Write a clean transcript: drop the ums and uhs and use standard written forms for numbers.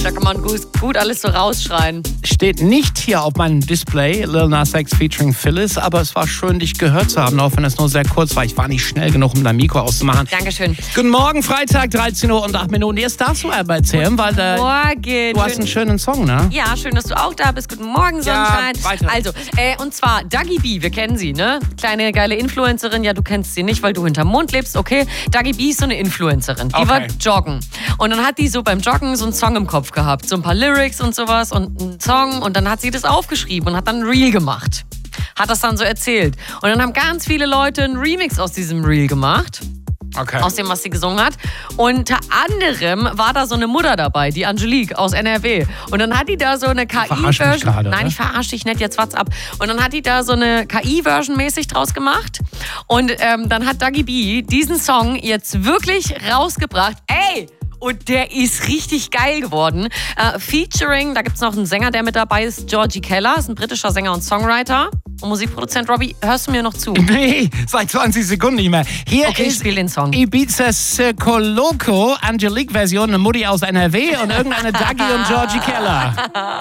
Da kann man gut alles so rausschreien. Steht nicht hier auf meinem Display, Lil Nas X featuring Phyllis, aber es war schön, dich gehört zu haben, auch wenn es nur sehr kurz war. Ich war nicht schnell genug, um dein Mikro auszumachen. Dankeschön. Guten Morgen, Freitag, 13 Uhr und 8 Minuten. Jetzt darfst du aber erzählen, weil Morgen. du hast einen schönen Song, ne? Ja, schön, dass du auch da bist. Guten Morgen, Sonnenschein. Ja, weiter. Also, und zwar Dagi B, wir kennen sie, ne? Kleine, geile Influencerin. Ja, du kennst sie nicht, weil du hinterm Mond lebst, okay? Dagi B ist so eine Influencerin. Die war joggen. Und dann hat die so beim Joggen so einen Song im Kopf gehabt. So ein paar Lyrics und sowas und einen Song. Und dann hat sie das aufgeschrieben und hat dann ein Reel gemacht. Hat das dann so erzählt. Und dann haben ganz viele Leute einen Remix aus diesem Reel gemacht. Okay. Aus dem, was sie gesungen hat. Unter anderem war da so eine Mutter dabei, die Angelique aus NRW. Und dann hat die da so eine KI-Version. Nein, ich verarsche dich nicht, jetzt what's up. Und dann hat die da so eine KI-Version mäßig draus gemacht. Und dann hat Dagi B diesen Song jetzt wirklich rausgebracht. Ey! Und der ist richtig geil geworden. Featuring, da gibt es noch einen Sänger, der mit dabei ist, Georgie Keller, ist ein britischer Sänger und Songwriter. Und Musikproduzent. Robbie, hörst du mir noch zu? Nee, seit 20 Sekunden nicht mehr. Hier okay, ist ich spiel den Song. Ibiza Circo Loco, Angelique-Version, eine Mutti aus NRW und irgendeine Dagi und Georgie Keller.